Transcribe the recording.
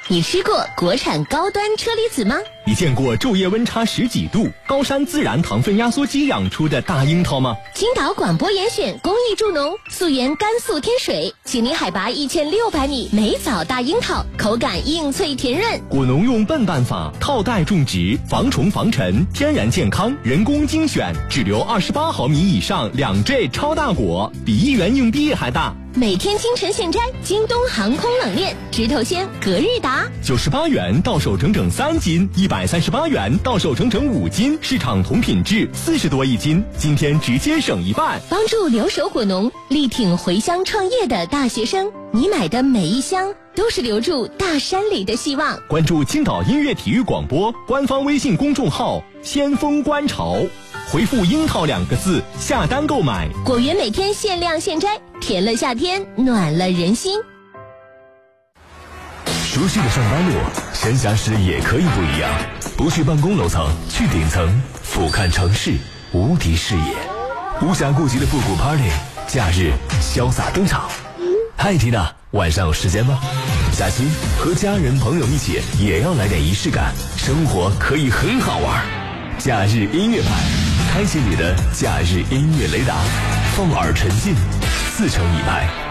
你吃过国产高端车厘子吗？ 你见过昼夜温差10几度、高山自然糖分压缩机养出的大樱桃吗？ 青岛广播严选公益助农，溯源甘肃天水，请您海拔1600米梅枣大樱桃，口感硬脆甜润。 果农用笨办法套袋种植，防虫防尘，天然健康，人工精选，只留28毫米以上2J 超大果，比1元硬币还大。 每天清晨现摘，京东航空冷链，直头鲜隔日达 ，98元到手整整3斤，138元到手整整5斤，市场同品质40多一斤，今天直接省一半， 帮助留守果农，力挺回乡创业的大学生。你买的每一箱都是留住大山里的希望。 关注青岛音乐体育广播官方微信公众号先锋观潮，回复樱桃2个字下单购买， 果园每天限量现摘，甜了夏天，暖了人心。 熟悉的上班路，闲暇时也可以不一样，不去办公楼层，去顶层，俯瞰城市无敌视野，无暇顾及的复古 party， 假日潇洒登场。嗨缇娜，晚上有时间吗？假期和家人朋友一起也要来点仪式感，生活可以很好玩。假日音乐派，开启你的假日音乐雷达，放耳沉浸，4成一拍。